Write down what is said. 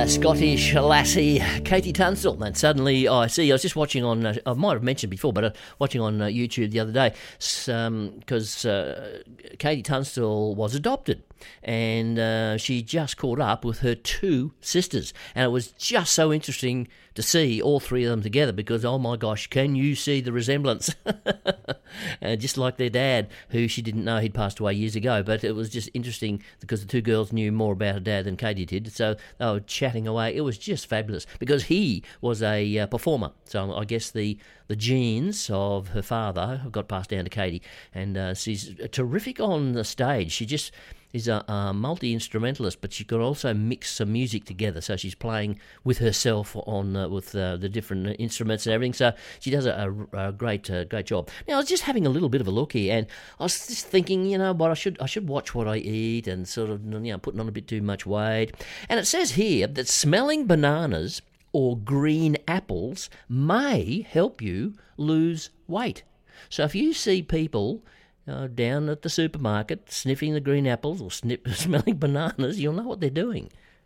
Scottish lassie Katie Tunstall, and suddenly I was just watching on, I might have mentioned before, but watching on YouTube the other day, because Katie Tunstall was adopted, and she just caught up with her two sisters, and it was just so interesting to see all three of them together, because oh my gosh, can you see the resemblance? Just like their dad, who she didn't know he'd passed away years ago, but it was just interesting because the two girls knew more about her dad than Katie did, so they were chatting away. It was just fabulous because he was a performer, so I guess the genes of her father got passed down to Katie, and she's terrific on the stage. She just is a multi-instrumentalist, but she could also mix some music together, so she's playing with herself on with the different instruments and everything, so she does a great job. Now, I was just having a little bit of a look here, and I was just thinking, you know what, I should watch what I eat and sort of, you know, putting on a bit too much weight. And it says here that smelling bananas or green apples may help you lose weight. So if you see people down at the supermarket sniffing the green apples or smelling bananas, you'll know what they're doing.